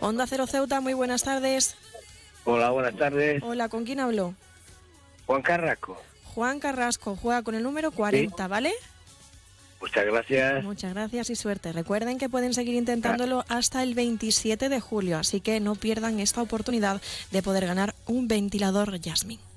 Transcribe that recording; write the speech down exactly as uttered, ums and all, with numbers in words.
Onda Cero Ceuta, muy buenas tardes. Hola, buenas tardes. Hola, ¿con quién hablo? Juan Carrasco. Juan Carrasco, juega con el número cuarenta, ¿sí? ¿Vale? Muchas gracias. Muchas gracias y suerte. Recuerden que pueden seguir intentándolo hasta el veintisiete de julio, así que no pierdan esta oportunidad de poder ganar un ventilador Jasmine.